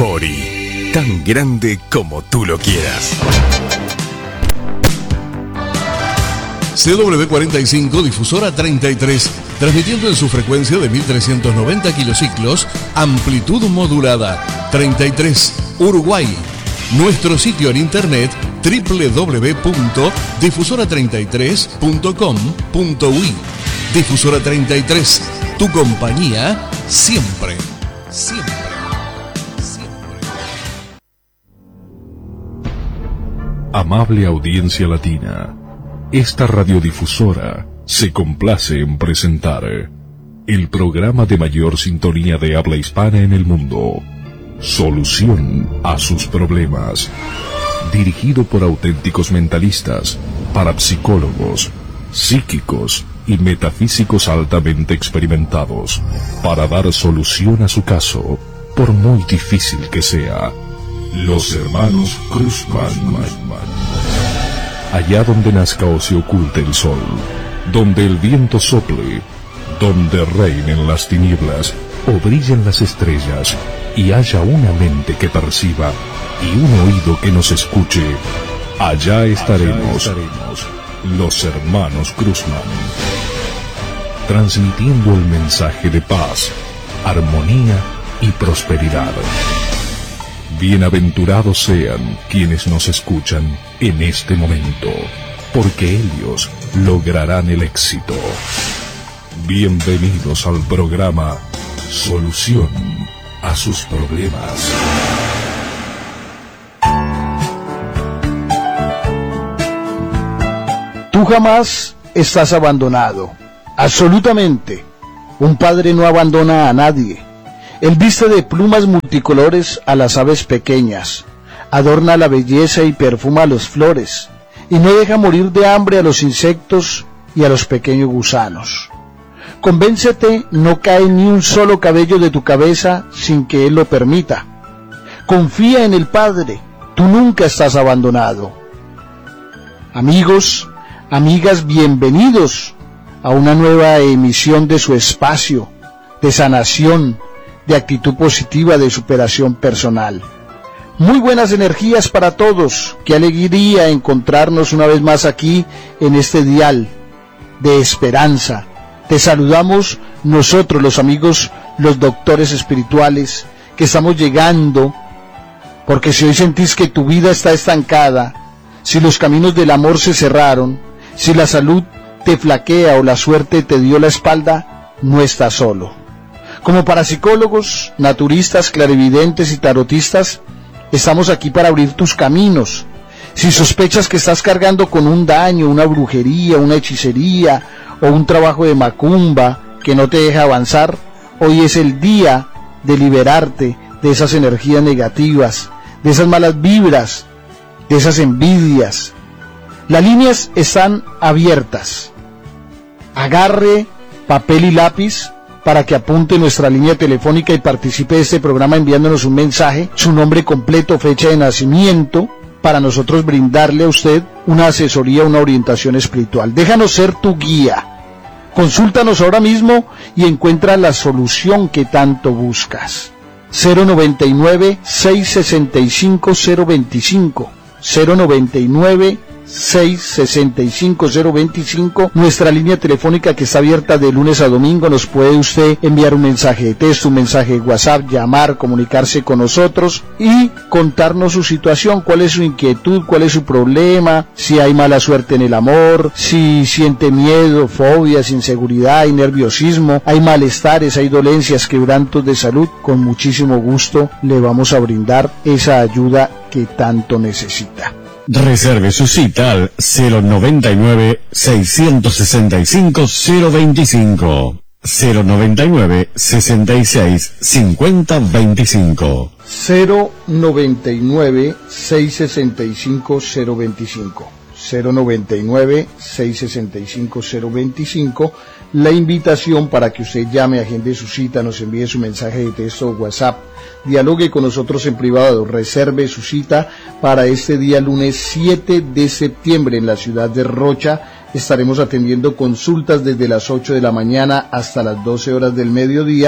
Ori, tan grande como tú lo quieras. CW45, difusora 33, transmitiendo en su frecuencia de 1390 kilociclos, amplitud modulada, 33, Uruguay. Nuestro sitio en internet www.difusora33.com.uy. Difusora 33, tu compañía siempre, siempre. Amable audiencia latina, esta radiodifusora se complace en presentar el programa de mayor sintonía de habla hispana en el mundo, Solución a sus problemas, dirigido por auténticos mentalistas, parapsicólogos, psíquicos y metafísicos altamente experimentados, para dar solución a su caso, por muy difícil que sea. Los hermanos Cruzman. Allá donde nazca o se oculte el sol, donde el viento sople, donde reinen las tinieblas o brillen las estrellas, y haya una mente que perciba y un oído que nos escuche, allá estaremos, los hermanos Cruzman, transmitiendo el mensaje de paz, armonía y prosperidad. Bienaventurados sean quienes nos escuchan en este momento, porque ellos lograrán el éxito. Bienvenidos al programa Solución a sus problemas. Tú jamás estás abandonado, absolutamente. Un padre no abandona a nadie. Él viste de plumas multicolores a las aves pequeñas, adorna la belleza y perfuma las flores, y no deja morir de hambre a los insectos y a los pequeños gusanos. Convéncete, no cae ni un solo cabello de tu cabeza sin que Él lo permita. Confía en el Padre, tú nunca estás abandonado. Amigos, amigas, bienvenidos a una nueva emisión de su espacio, de sanación, de actitud positiva, de superación personal. Muy buenas energías para todos, qué alegría encontrarnos una vez más aquí en este dial de esperanza. Te saludamos nosotros, los amigos, los doctores espirituales, que estamos llegando, porque si hoy sentís que tu vida está estancada, si los caminos del amor se cerraron, si la salud te flaquea o la suerte te dio la espalda, no estás solo. Como parapsicólogos, naturistas, clarividentes y tarotistas, estamos aquí para abrir tus caminos. Si sospechas que estás cargando con un daño, una brujería, una hechicería o un trabajo de macumba que no te deja avanzar, hoy es el día de liberarte de esas energías negativas, de esas malas vibras, de esas envidias. Las líneas están abiertas. Agarre papel y lápiz para que apunte nuestra línea telefónica y participe de este programa enviándonos un mensaje, su nombre completo, fecha de nacimiento, para nosotros brindarle a usted una asesoría, una orientación espiritual. Déjanos ser tu guía. Consúltanos ahora mismo y encuentra la solución que tanto buscas. 099-665-025, 099-665-025, nuestra línea telefónica que está abierta de lunes a domingo. Nos puede usted enviar un mensaje de texto, un mensaje de WhatsApp, llamar, comunicarse con nosotros y contarnos su situación, cuál es su inquietud, cuál es su problema, si hay mala suerte en el amor, si siente miedo, fobias, inseguridad, hay nerviosismo, hay malestares, hay dolencias, quebrantos de salud. Con muchísimo gusto le vamos a brindar esa ayuda que tanto necesita. Reserve su cita al 099-665-025, 099-6650-25, 099-665-025, 099-665-025, la invitación para que usted llame, agende su cita, nos envíe su mensaje de texto o WhatsApp, dialogue con nosotros en privado, reserve su cita para este día lunes 7 de septiembre en la ciudad de Rocha. Estaremos atendiendo consultas desde las 8 de la mañana hasta las 12 horas del mediodía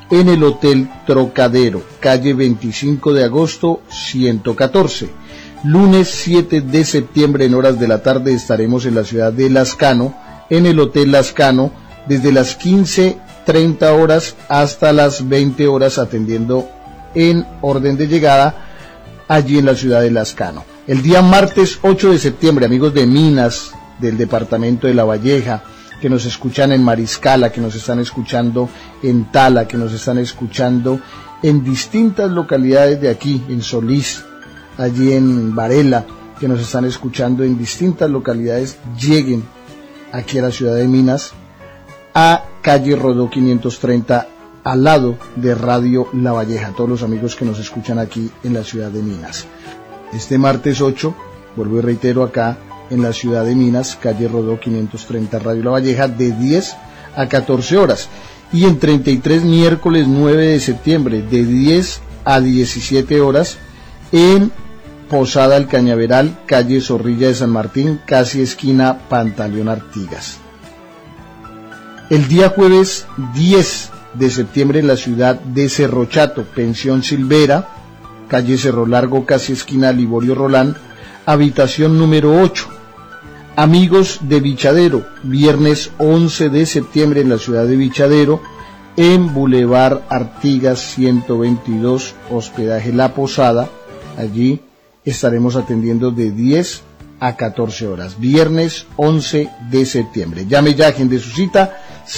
en el Hotel Trocadero, calle 25 de agosto 114. Lunes 7 de septiembre en horas de la tarde estaremos en la ciudad de Lascano, en el Hotel Lascano, desde las 15:30 horas hasta las 20 horas, atendiendo en orden de llegada allí en la ciudad de Lascano. El día martes 8 de septiembre, amigos de Minas, del departamento de Lavalleja, que nos escuchan en Mariscala, que nos están escuchando en Tala, que nos están escuchando en distintas localidades de aquí, en Solís, allí en Varela, que nos están escuchando en distintas localidades, lleguen aquí a la ciudad de Minas, a calle Rodó 530, al lado de Radio Lavalleja, todos los amigos que nos escuchan aquí en la ciudad de Minas. Este martes 8, vuelvo y reitero, acá en la ciudad de Minas, calle Rodó 530, Radio Lavalleja, de 10 a 14 horas. Y en 33, miércoles 9 de septiembre, de 10 a 17 horas, en Posada El Cañaveral, calle Zorrilla de San Martín, casi esquina Pantaleón Artigas. El día jueves 10 de septiembre en la ciudad de Cerro Chato, Pensión Silvera, calle Cerro Largo, casi esquina Liborio Rolán, habitación número 8. Amigos de Bichadero, viernes 11 de septiembre en la ciudad de Bichadero, en Boulevard Artigas 122, hospedaje La Posada. Allí estaremos atendiendo de 10 a 14 horas, viernes 11 de septiembre. Llame ya, agende su cita,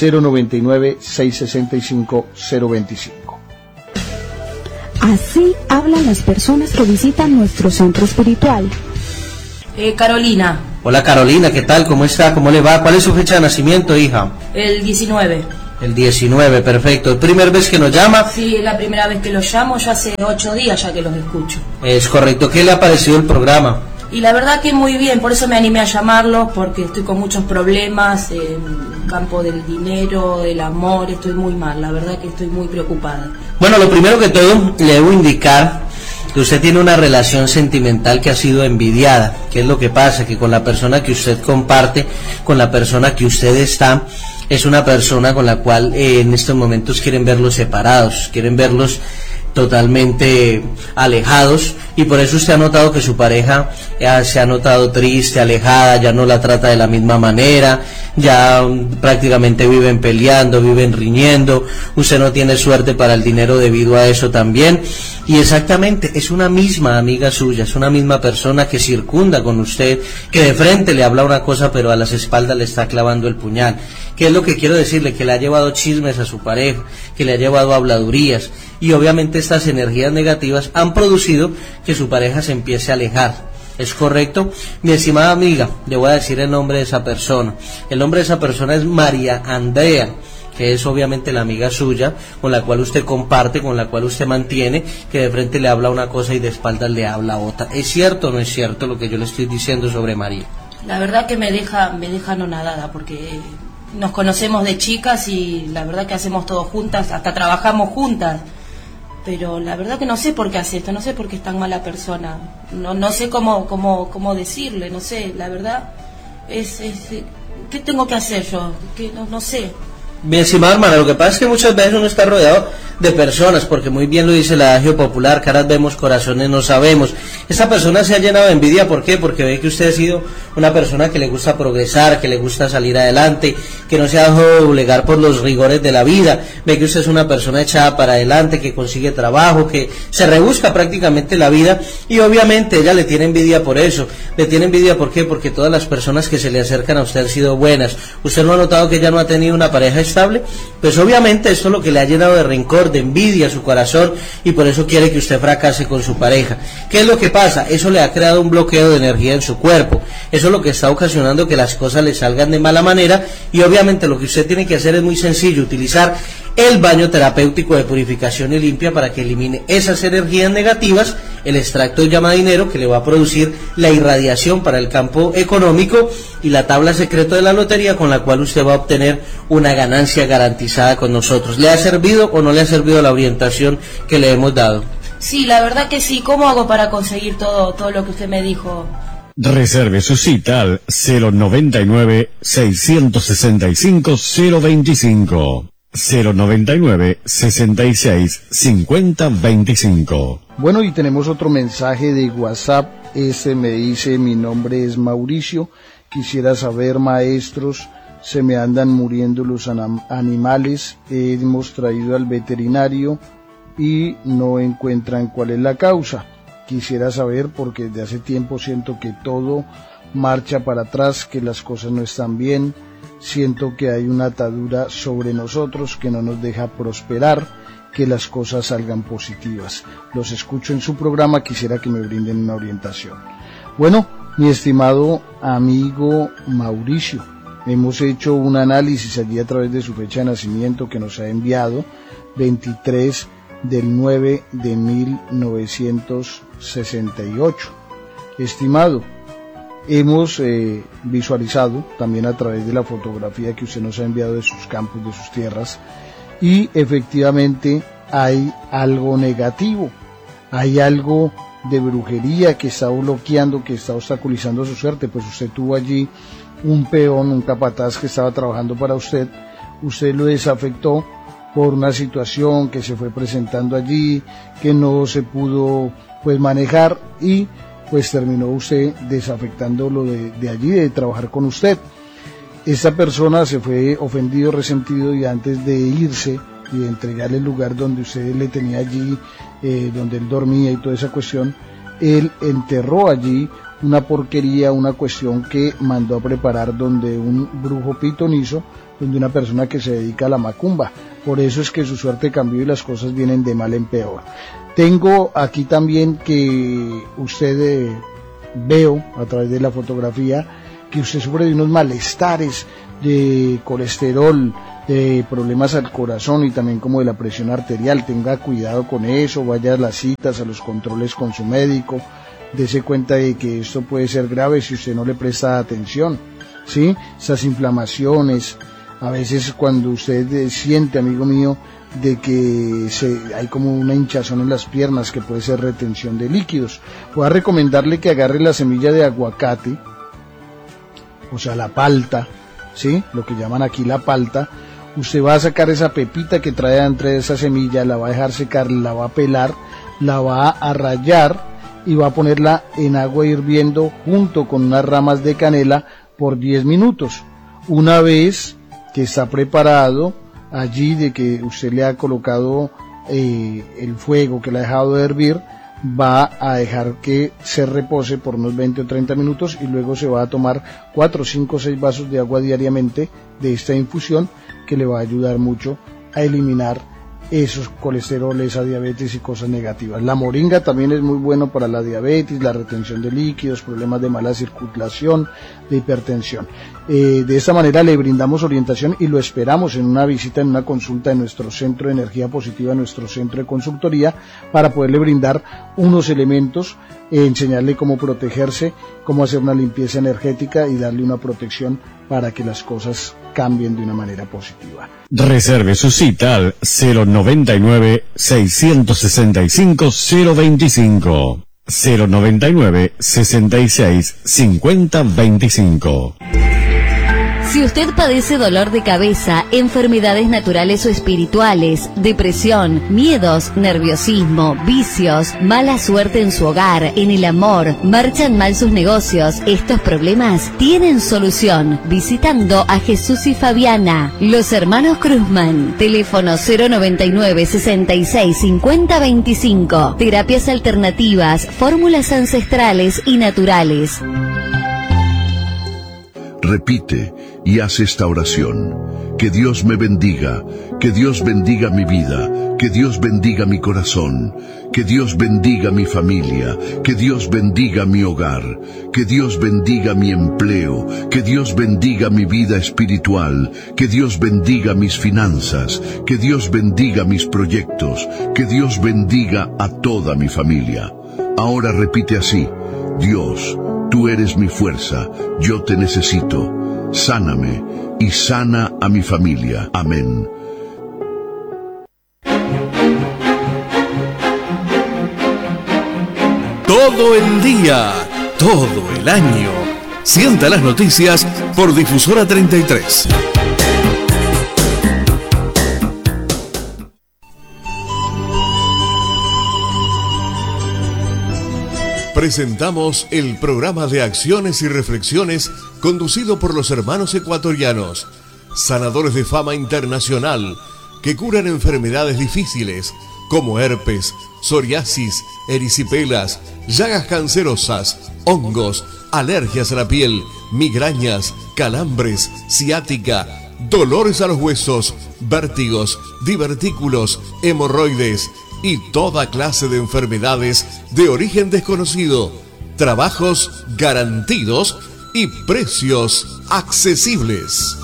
099-665-025. Así hablan las personas que visitan nuestro centro espiritual. Carolina. Hola Carolina, ¿qué tal? ¿Cómo está? ¿Cómo le va? ¿Cuál es su fecha de nacimiento, hija? El 19. El 19, perfecto. ¿Es primera vez que nos llama? Sí, es la primera vez que los llamo, ya hace 8 días ya que los escucho. Es correcto. ¿Qué le ha parecido el programa? Y la verdad que muy bien, por eso me animé a llamarlos, porque estoy con muchos problemas en el campo del dinero, del amor, estoy muy mal, la verdad que estoy muy preocupada. Bueno, lo primero que todo, le debo indicar que usted tiene una relación sentimental que ha sido envidiada. ¿Qué es lo que pasa? Que con la persona que usted comparte, con la persona que usted está, es una persona con la cual en estos momentos quieren verlos separados, quieren verlos totalmente alejados, y por eso usted ha notado que su pareja se ha notado triste, alejada, ya no la trata de la misma manera, ya prácticamente viven peleando, viven riñendo, usted no tiene suerte para el dinero debido a eso también, y exactamente es una misma amiga suya, es una misma persona que circunda con usted, que de frente le habla una cosa pero a las espaldas le está clavando el puñal. ¿Qué es lo que quiero decirle? Que le ha llevado chismes a su pareja, que le ha llevado habladurías, y obviamente estas energías negativas han producido que su pareja se empiece a alejar. ¿Es correcto? Mi estimada amiga, le voy a decir el nombre de esa persona. El nombre de esa persona es María Andrea, que es obviamente la amiga suya, con la cual usted comparte, con la cual usted mantiene, que de frente le habla una cosa y de espaldas le habla otra. ¿Es cierto o no es cierto lo que yo le estoy diciendo sobre María? La verdad que me deja anonadada, porque nos conocemos de chicas y la verdad que hacemos todo juntas, hasta trabajamos juntas. Pero la verdad que no sé por qué hace esto, no sé por qué es tan mala persona, no sé cómo decirle, no sé, la verdad ¿qué tengo que hacer yo? No sé. Mi estimada hermana, lo que pasa es que muchas veces uno está rodeado de personas, porque muy bien lo dice el adagio popular, caras vemos, corazones no sabemos. Esta persona se ha llenado de envidia, ¿por qué? Porque ve que usted ha sido una persona que le gusta progresar, que le gusta salir adelante, que no se ha dejado doblegar por los rigores de la vida, ve que usted es una persona echada para adelante, que consigue trabajo, que se rebusca prácticamente la vida, y obviamente ella le tiene envidia por eso. Le tiene envidia, ¿por qué? Porque todas las personas que se le acercan a usted han sido buenas. ¿Usted no ha notado que ella no ha tenido una pareja estable? Pues obviamente esto es lo que le ha llenado de rencor, de envidia a su corazón, y por eso quiere que usted fracase con su pareja. ¿Qué es lo que pasa? Eso le ha creado un bloqueo de energía en su cuerpo, eso es lo que está ocasionando que las cosas le salgan de mala manera, y obviamente lo que usted tiene que hacer es muy sencillo, utilizar el baño terapéutico de purificación y limpia para que elimine esas energías negativas, el extracto de llama dinero que le va a producir la irradiación para el campo económico, y la tabla secreta de la lotería con la cual usted va a obtener una ganancia garantizada con nosotros. ¿Le ha servido o no le ha servido la orientación que le hemos dado? Sí, la verdad que sí. ¿Cómo hago para conseguir todo lo que usted me dijo? Reserve su cita al 099-665-025. 099 66 50 25. Bueno, y tenemos otro mensaje de WhatsApp. Me dice: mi nombre es Mauricio, quisiera saber, maestros, se me andan muriendo los animales, hemos traído al veterinario y no encuentran cuál es la causa. Quisiera saber porque desde hace tiempo siento que todo marcha para atrás, que las cosas no están bien, siento que hay una atadura sobre nosotros que no nos deja prosperar, que las cosas salgan positivas. Los escucho en su programa, quisiera que me brinden una orientación. Bueno, mi estimado amigo Mauricio, hemos hecho un análisis allí a través de su fecha de nacimiento que nos ha enviado, 23/9/1968. Estimado, hemos visualizado también a través de la fotografía que usted nos ha enviado de sus campos, de sus tierras, y efectivamente hay algo negativo, hay algo de brujería que está bloqueando, que está obstaculizando su suerte. Pues usted tuvo allí un peón, un capataz que estaba trabajando para usted lo desafectó por una situación que se fue presentando allí, que no se pudo pues manejar, y pues terminó usted desafectándolo de allí, de trabajar con usted. Esta persona se fue ofendido, resentido, y antes de irse y de entregarle el lugar donde usted le tenía allí, donde él dormía y toda esa cuestión, él enterró allí una porquería, una cuestión que mandó a preparar donde un brujo pitonizo, donde una persona que se dedica a la macumba. Por eso es que su suerte cambió y las cosas vienen de mal en peor. Tengo aquí también que usted, veo a través de la fotografía, que usted sufre de unos malestares de colesterol, de problemas al corazón y también como de la presión arterial. Tenga cuidado con eso, vaya a las citas, a los controles con su médico, dése cuenta de que esto puede ser grave si usted no le presta atención, ¿sí? Esas inflamaciones, a veces cuando usted siente, amigo mío, de que hay como una hinchazón en las piernas, que puede ser retención de líquidos, voy a recomendarle que agarre la semilla de aguacate, o sea, la palta, ¿sí? Lo que llaman aquí la palta. Usted va a sacar esa pepita que trae entre esa semilla, la va a dejar secar, la va a pelar, la va a rallar y va a ponerla en agua hirviendo junto con unas ramas de canela por 10 minutos. Una vez que está preparado, allí de que usted le ha colocado el fuego, que le ha dejado de hervir, va a dejar que se repose por unos 20 o 30 minutos y luego se va a tomar 4, 5, 6 vasos de agua diariamente de esta infusión, que le va a ayudar mucho a eliminar esos colesteroles, esa diabetes y cosas negativas. La moringa también es muy bueno para la diabetes, la retención de líquidos, problemas de mala circulación, de hipertensión. De esta manera le brindamos orientación y lo esperamos en una visita, en una consulta en nuestro centro de energía positiva, en nuestro centro de consultoría, para poderle brindar unos elementos, enseñarle cómo protegerse, cómo hacer una limpieza energética y darle una protección para que las cosas cambien de una manera positiva. Reserve su cita al 099 665 025. 099 66 50 25. Si usted padece dolor de cabeza, enfermedades naturales o espirituales, depresión, miedos, nerviosismo, vicios, mala suerte en su hogar, en el amor, marchan mal sus negocios, estos problemas tienen solución visitando a Jesús y Fabiana, los hermanos Cruzman. Teléfono 099 66 50 25. Terapias alternativas, fórmulas ancestrales y naturales. Repite y haz esta oración. Que Dios me bendiga, que Dios bendiga mi vida, que Dios bendiga mi corazón, que Dios bendiga mi familia, que Dios bendiga mi hogar, que Dios bendiga mi empleo, que Dios bendiga mi vida espiritual, que Dios bendiga mis finanzas, que Dios bendiga mis proyectos, que Dios bendiga a toda mi familia. Ahora repite así: Dios, tú eres mi fuerza, yo te necesito. Sáname y sana a mi familia. Amén. Todo el día, todo el año. Sienta las noticias por Difusora 33. Presentamos el programa de acciones y reflexiones conducido por los hermanos ecuatorianos, sanadores de fama internacional, que curan enfermedades difíciles como herpes, psoriasis, erisipelas, llagas cancerosas, hongos, alergias a la piel, migrañas, calambres, ciática, dolores a los huesos, vértigos, divertículos, hemorroides y toda clase de enfermedades de origen desconocido. Trabajos garantidos y precios accesibles.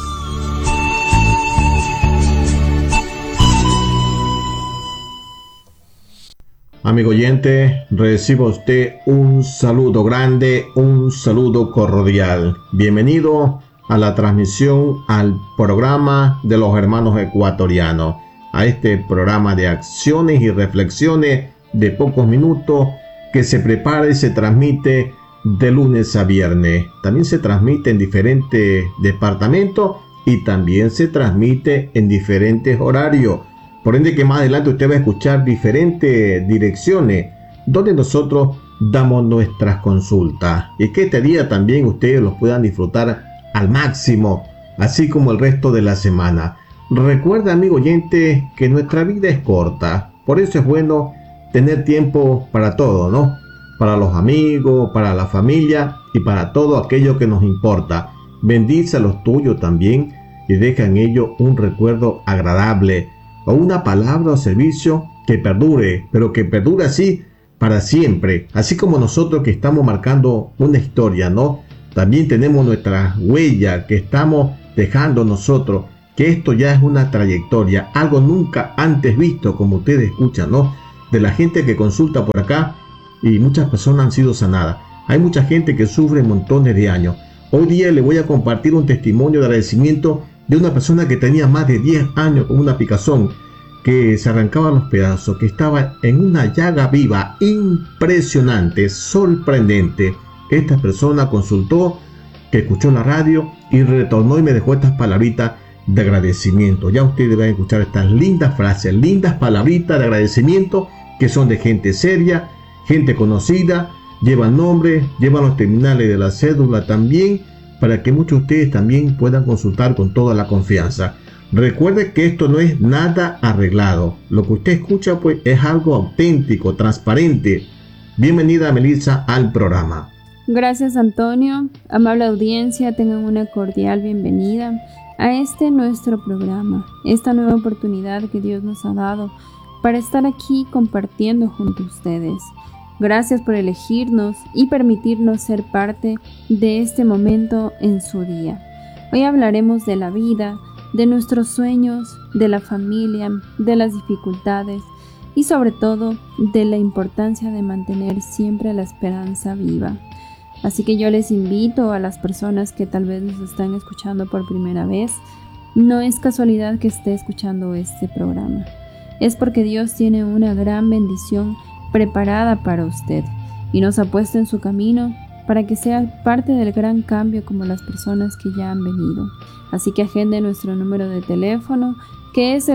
Amigo oyente, reciba usted un saludo grande, un saludo cordial. Bienvenido a la transmisión al programa de los hermanos ecuatorianos, a este programa de acciones y reflexiones de pocos minutos que se prepara y se transmite de lunes a viernes. También se transmite en diferentes departamentos y también se transmite en diferentes horarios. Por ende que más adelante usted va a escuchar diferentes direcciones donde nosotros damos nuestras consultas. Y que este día también ustedes los puedan disfrutar al máximo, así como el resto de la semana. Recuerda, amigo oyente, que nuestra vida es corta. Por eso es bueno tener tiempo para todo, ¿no? Para los amigos, para la familia y para todo aquello que nos importa. Bendice a los tuyos también y deja en ellos un recuerdo agradable, o una palabra o servicio que perdure, pero que perdure así para siempre, así como nosotros que estamos marcando una historia, ¿no? También tenemos nuestra huella que estamos dejando nosotros, que esto ya es una trayectoria, algo nunca antes visto, como ustedes escuchan, ¿no? De la gente que consulta por acá y muchas personas han sido sanadas. Hay mucha gente que sufre montones de años. Hoy día le voy a compartir un testimonio de agradecimiento de una persona que tenía más de 10 años con una picazón, que se arrancaba los pedazos, que estaba en una llaga viva impresionante, sorprendente. Esta persona consultó, que escuchó la radio y retornó y me dejó estas palabritas de agradecimiento. Ya ustedes van a escuchar estas lindas frases, lindas palabritas de agradecimiento que son de gente seria, gente conocida, llevan nombre, llevan los terminales de la cédula también, para que muchos de ustedes también puedan consultar con toda la confianza. Recuerde que esto no es nada arreglado. Lo que usted escucha pues es algo auténtico, transparente. Bienvenida, Melissa, al programa. Gracias, Antonio. Amable audiencia, tengan una cordial bienvenida a este nuestro programa, esta nueva oportunidad que Dios nos ha dado para estar aquí compartiendo junto a ustedes. Gracias por elegirnos y permitirnos ser parte de este momento en su día. Hoy hablaremos de la vida, de nuestros sueños, de la familia, de las dificultades y sobre todo de la importancia de mantener siempre la esperanza viva. Así que yo les invito a las personas que tal vez nos están escuchando por primera vez, no es casualidad que esté escuchando este programa. Es porque Dios tiene una gran bendición preparada para usted y nos ha puesto en su camino para que sea parte del gran cambio como las personas que ya han venido. Así que agende nuestro número de teléfono, que es el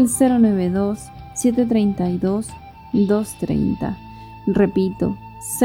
092-732-230. Repito,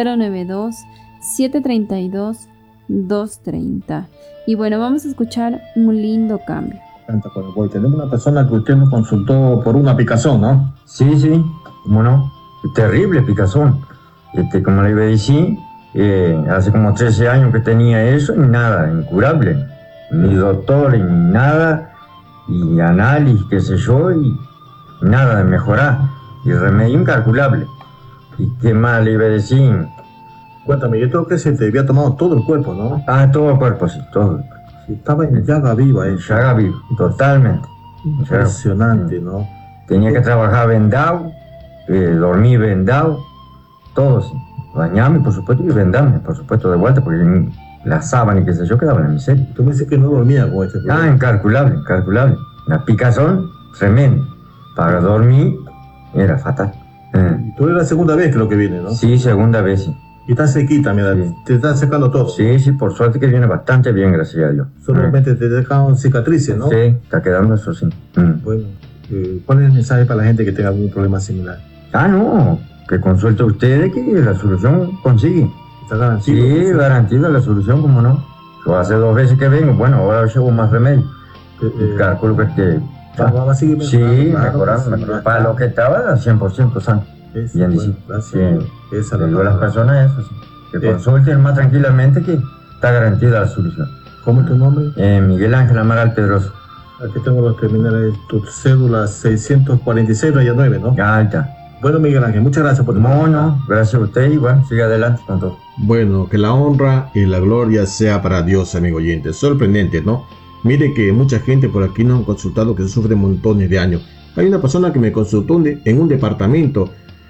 092-732-230. Y bueno, vamos a escuchar un lindo cambio. Tenemos una persona que usted nos consultó por una picazón, ¿no? Sí, cómo no. Terrible picazón. Como le iba a decir, hace como 13 años que tenía eso y nada, incurable. Ni doctor, ni nada, y análisis, qué sé yo, y nada de mejorar. Y remedio incalculable. ¿Y qué más le iba a decir? Cuéntame, yo creo que se te había tomado todo el cuerpo, ¿no? Ah, todo el cuerpo, sí, todo el cuerpo. Sí, estaba en llaga viva, ¿eh? Llaga viva, totalmente. Impresionante, ¿no? Tenía que trabajar vendado, dormir vendado, todo, sí. Bañarme, por supuesto, y vendarme, por supuesto, de vuelta, porque la sábana y qué sé yo quedaban en miseria. Tú me dices que no dormía con este problema. Incalculable. La picazón, tremenda. Para dormir, era fatal. Y tú eres la segunda vez creo que viene, ¿no? Sí, segunda vez, sí. Y está sequita, mira, sí. Te está secando todo. Sí, por suerte que viene bastante bien, gracias a Dios. Solamente te dejaron cicatrices, ¿no? Sí, está quedando eso, sí. Bueno, ¿cuál es el mensaje para la gente que tenga algún problema similar? No, que consulte a ustedes que la solución consigue. ¿Está garantido? Sí, garantido la solución, ¿cómo no? Yo hace 2 veces que vengo, bueno, ahora llevo más remedio. Calculo que va a seguir mejorando. Sí, claro, mejorando. Para lo que estaba, 100% sano. Bien, dice. Esa le digo a las personas eso, sí. Que consulten más tranquilamente que está garantida la solución. ¿Cómo es tu nombre? Miguel Ángel Amaral Pedroso. Aquí tengo los terminales, tu cédula 646 raya 9, ¿no? Ahí está. Bueno, Miguel Ángel, muchas gracias por tu gracias a usted y bueno, siga adelante con todo. Bueno, que la honra y la gloria sea para Dios, amigo oyente. Sorprendente, ¿no? Mire que mucha gente por aquí nos han consultado que sufre montones de años. Hay una persona que me consultó en un departamento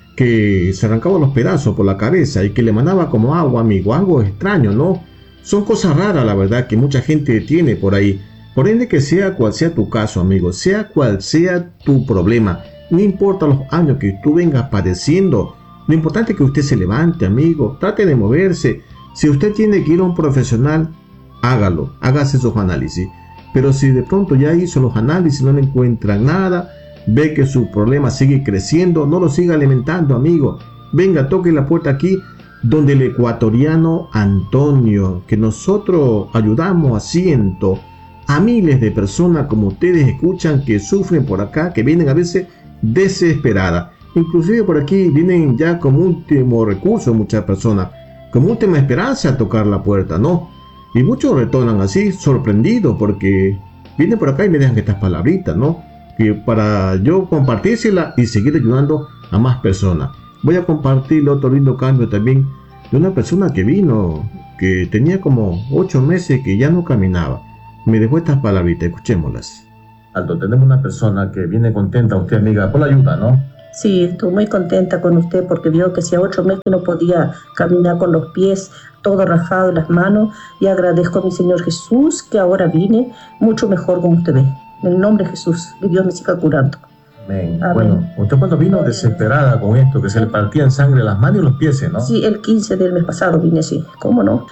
que se arrancaba los pedazos por la cabeza y que le manaba como agua, amigo. Algo extraño, ¿no? Son cosas raras, la verdad, que mucha gente tiene por ahí. Por ende, que sea cual sea tu caso, amigo, sea cual sea tu problema, no importa los años que tú vengas padeciendo, lo importante es que usted se levante, amigo, trate de moverse. Si usted tiene que ir a un profesional, hágalo, hágase sus análisis. Pero si de pronto ya hizo los análisis y no le encuentran nada, ve que su problema sigue creciendo, no lo siga alimentando, amigo. Venga, toque la puerta aquí, donde el ecuatoriano Antonio, que nosotros ayudamos a cientos, a miles de personas como ustedes escuchan que sufren por acá, que vienen a veces desesperadas. Inclusive por aquí vienen ya como último recurso muchas personas, como última esperanza a tocar la puerta, ¿no? Y muchos retornan así, sorprendidos, porque vienen por acá y me dejan estas palabritas, ¿no? Que para yo compartírsela y seguir ayudando a más personas. Voy a compartir otro lindo cambio también de una persona que vino, que tenía como 8 meses que ya no caminaba. Me dejó estas palabritas, escuchémoslas. Alto, tenemos una persona que viene contenta, usted amiga, por la ayuda, ¿no? Sí, estoy muy contenta con usted porque vio que hacía 8 meses que no podía caminar con los pies, todo rajado en las manos, y agradezco a mi Señor Jesús que ahora vine mucho mejor como usted ve. En el nombre de Jesús, que Dios me siga curando. Amén. Bueno, usted cuando vino desesperada con esto, que se le partían sangre las manos y los pies, ¿no? Sí, el 15 del mes pasado vine así, ¿cómo no?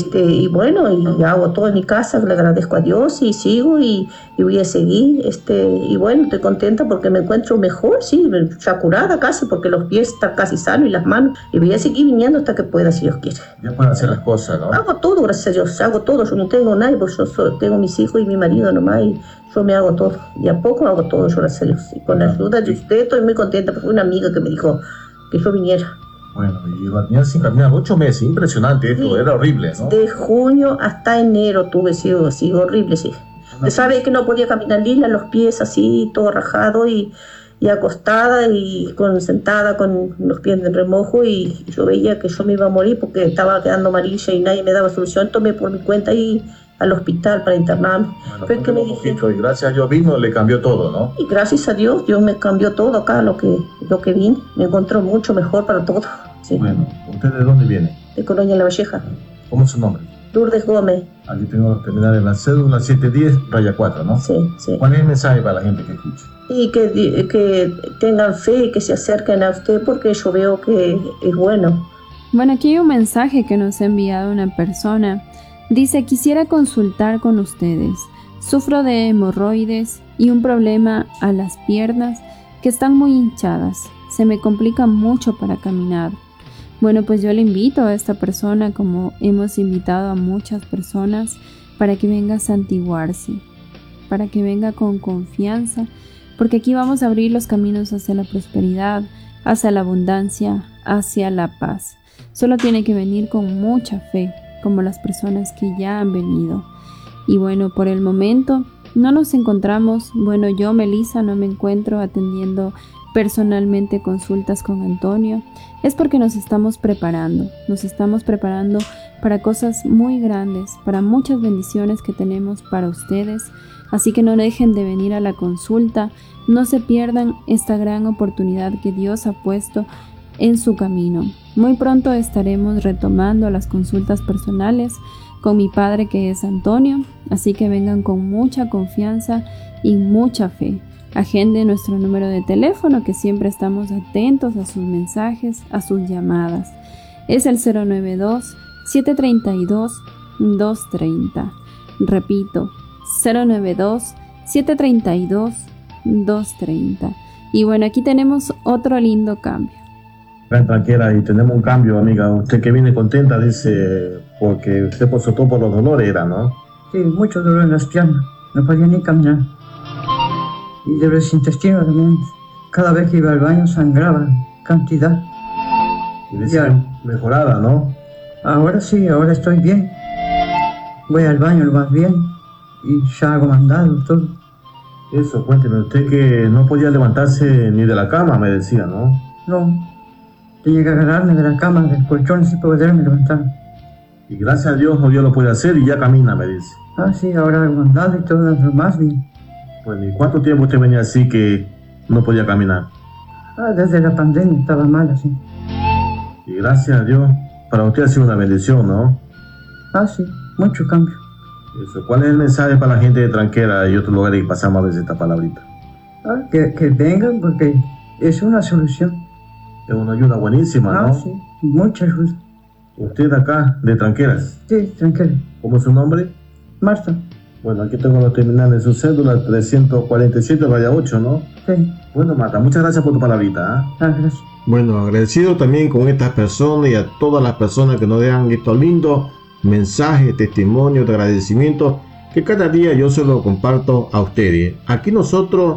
Y bueno, y hago todo en mi casa, le agradezco a Dios y sigo y voy a seguir, y bueno, estoy contenta porque me encuentro mejor, sí, ya curada casi, porque los pies están casi sanos y las manos, y voy a seguir viniendo hasta que pueda, si Dios quiere. Ya pueden hacer las cosas, ¿no? Hago todo, gracias a Dios, hago todo, yo no tengo nadie, porque yo tengo mis hijos y mi marido nomás, y yo me hago todo, y a poco hago todo, yo gracias a Dios, y con la ayuda de usted estoy muy contenta, porque fue una amiga que me dijo que yo viniera. Bueno, y venía sin caminar 8 meses, impresionante esto, sí. Era horrible, ¿no? De junio hasta enero tuve, sí, horrible, sí. Usted sabe que no podía caminar lila, los pies así, todo rajado y acostada y sentada con los pies en remojo, y yo veía que yo me iba a morir porque estaba quedando amarilla y nadie me daba solución. Tomé por mi cuenta y al hospital para internarme. Bueno, fue que me dijeron, y gracias a Dios vino, le cambió todo, ¿no? Y gracias a Dios, Dios me cambió todo acá, lo que vine, me encontró mucho mejor para todo. Sí. Bueno, ¿usted de dónde viene? De Colonia La Valleja. ¿Cómo es su nombre? Lourdes Gómez. Aquí tengo los terminales en la cédula 710-4, ¿no? Sí, sí. ¿Cuál es el mensaje para la gente que escucha? Y que tengan fe y que se acerquen a usted porque yo veo que es bueno. Bueno, aquí hay un mensaje que nos ha enviado una persona. Dice, quisiera consultar con ustedes. Sufro de hemorroides y un problema a las piernas que están muy hinchadas. Se me complica mucho para caminar. Bueno, pues yo le invito a esta persona, como hemos invitado a muchas personas, para que venga a santiguarse, para que venga con confianza, porque aquí vamos a abrir los caminos hacia la prosperidad, hacia la abundancia, hacia la paz. Solo tiene que venir con mucha fe, como las personas que ya han venido. Y bueno, por el momento no nos encontramos, bueno, yo, Melissa, no me encuentro atendiendo personalmente consultas con Antonio. Es porque nos estamos preparando para cosas muy grandes, para muchas bendiciones que tenemos para ustedes. Así que no dejen de venir a la consulta, no se pierdan esta gran oportunidad que Dios ha puesto en su camino. Muy pronto estaremos retomando las consultas personales con mi padre, que es Antonio, así que vengan con mucha confianza y mucha fe. Agende nuestro número de teléfono, que siempre estamos atentos a sus mensajes, a sus llamadas. Es el 092-732-230. Repito, 092-732-230. Y bueno, aquí tenemos otro lindo cambio. acá en Tranquera y tenemos un cambio, amiga. Usted que viene contenta, dice, porque usted pasó todo por los dolores, era, ¿no? Sí, mucho dolor en las piernas, no podía ni caminar. Y de los intestinos también, cada vez que iba al baño sangraba, cantidad. Y dice mejorada, ¿no? Ahora sí, ahora estoy bien. Voy al baño lo más bien y ya hago mandados, todo. Eso, cuénteme, usted que no podía levantarse ni de la cama, me decía, ¿no? No, tenía que agarrarme de la cama, del colchón, sin poderme levantar. Y gracias a Dios, Dios lo puede hacer y ya camina, me dice. Ah, sí, ahora hago mandados y todo lo más bien. Bueno, ¿y cuánto tiempo usted venía así que no podía caminar? Ah, desde la pandemia estaba mal así. Y gracias a Dios, para usted ha sido una bendición, ¿no? Ah, sí, mucho cambio. Eso. ¿Cuál es el mensaje para la gente de Tranquera y otros lugares que pasamos a veces esta palabrita? Ah, que vengan porque es una solución. Es una ayuda buenísima, ¿no? Ah, sí, mucha ayuda. ¿Usted acá, de Tranqueras? Sí, Tranquera. ¿Cómo es su nombre? Marta. Bueno, aquí tengo los terminales de su cédula, 347-8, ¿no? Sí. Bueno, Marta, muchas gracias por tu palabrita, ¿eh? Ah, gracias. Bueno, agradecido también con estas personas y a todas las personas que nos dejan estos lindos mensajes, testimonios de agradecimiento que cada día yo se lo comparto a ustedes. Aquí nosotros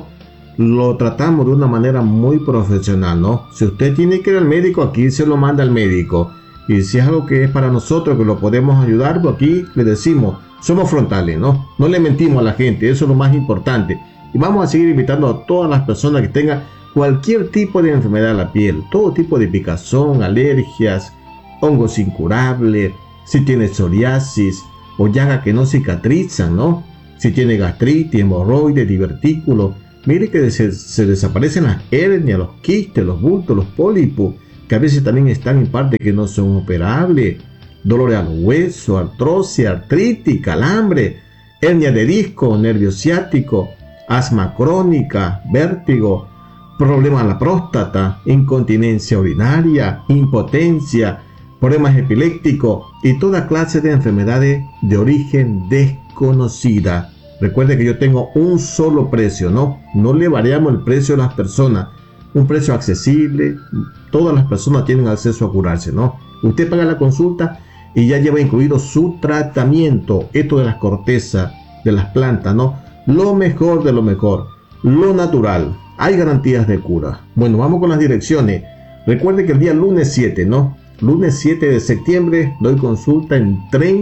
lo tratamos de una manera muy profesional, ¿no? Si usted tiene que ir al médico, aquí se lo manda al médico. Y si es algo que es para nosotros, que lo podemos ayudar, pues aquí le decimos, somos frontales, ¿no? No le mentimos a la gente, eso es lo más importante. Y vamos a seguir invitando a todas las personas que tengan cualquier tipo de enfermedad de la piel, todo tipo de picazón, alergias, hongos incurables, si tiene psoriasis o llagas que no cicatrizan, ¿no? Si tiene gastritis, hemorroides, divertículos, mire que se desaparecen las hernias, los quistes, los bultos, los pólipos, que a veces también están en parte que no son operables, dolores a los huesos, artrosis, artritis, calambre, hernia de disco, nervio ciático, asma crónica, vértigo, problemas a la próstata, incontinencia urinaria, impotencia, problemas epilépticos y toda clase de enfermedades de origen desconocida. Recuerde que yo tengo un solo precio, ¿no? No le variamos el precio a las personas. Un precio accesible, todas las personas tienen acceso a curarse, ¿no? Usted paga la consulta y ya lleva incluido su tratamiento, esto de las cortezas, de las plantas, ¿no? Lo mejor de lo mejor, lo natural, hay garantías de cura. Bueno, vamos con las direcciones. Recuerde que el día lunes 7, ¿no? Lunes 7 de septiembre doy consulta en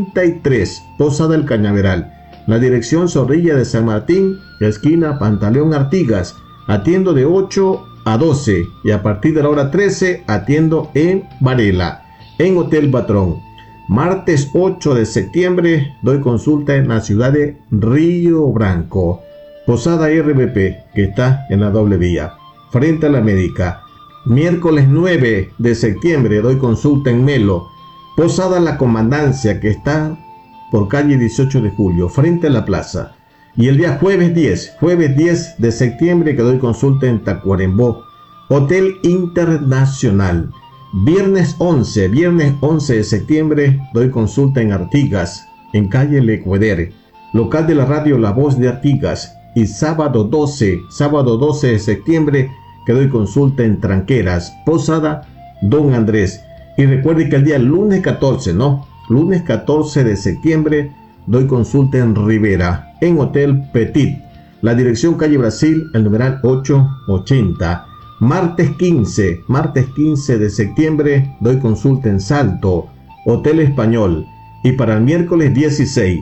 33, Posada del Cañaveral. La dirección Zorrilla de San Martín, esquina Pantaleón Artigas. Atiendo de 8 a 12 y a partir de la hora 13 atiendo en Varela, en Hotel Patrón. Martes 8 de septiembre doy consulta en la ciudad de Río Branco. Posada RBP, que está en la doble vía, frente a la médica. Miércoles 9 de septiembre doy consulta en Melo. Posada La Comandancia, que está por calle 18 de julio, frente a la plaza. Y el día jueves 10 de septiembre que doy consulta en Tacuarembó, Hotel Internacional. Viernes 11 de septiembre doy consulta en Artigas, en calle Lecueder, local de la radio La Voz de Artigas. Y sábado 12 de septiembre que doy consulta en Tranqueras, Posada Don Andrés. Y recuerde que el día lunes 14, ¿no? Lunes 14 de septiembre doy consulta en Rivera, en Hotel Petit, la dirección calle Brasil, el numeral 880. Martes 15 de septiembre doy consulta en Salto, Hotel Español. Y para el miércoles 16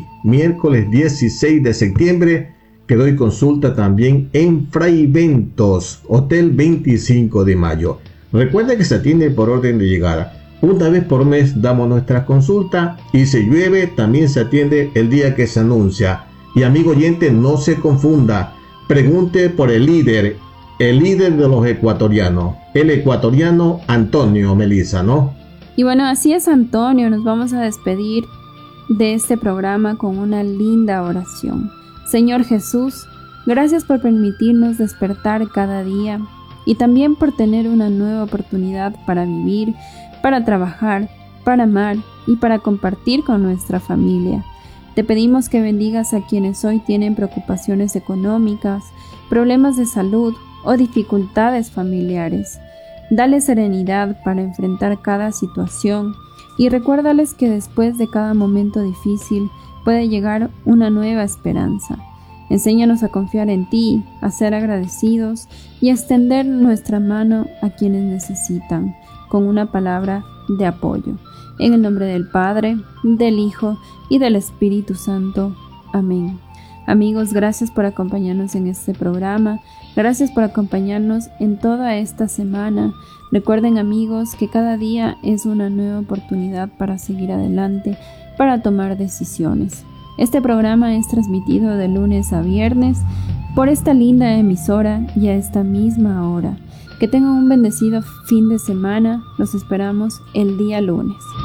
de septiembre que doy consulta también en Fraiventos, Hotel 25 de Mayo. Recuerda que se atiende por orden de llegada. Una vez por mes damos nuestra consulta y si llueve también se atiende el día que se anuncia. Y amigo oyente, no se confunda, pregunte por el líder de los ecuatorianos, el ecuatoriano Antonio, Melissa, ¿no? Y bueno, así es, Antonio, nos vamos a despedir de este programa con una linda oración. Señor Jesús, gracias por permitirnos despertar cada día y también por tener una nueva oportunidad para vivir, para trabajar, para amar y para compartir con nuestra familia. Te pedimos que bendigas a quienes hoy tienen preocupaciones económicas, problemas de salud o dificultades familiares. Dale serenidad para enfrentar cada situación y recuérdales que después de cada momento difícil puede llegar una nueva esperanza. Enséñanos a confiar en ti, a ser agradecidos y a extender nuestra mano a quienes necesitan, con una palabra de apoyo. En el nombre del Padre, del Hijo y del Espíritu Santo. Amén. Amigos, gracias por acompañarnos en este programa. Gracias por acompañarnos en toda esta semana. Recuerden, amigos, que cada día es una nueva oportunidad para seguir adelante, para tomar decisiones. Este programa es transmitido de lunes a viernes por esta linda emisora y a esta misma hora. Que tengan un bendecido fin de semana. Los esperamos el día lunes.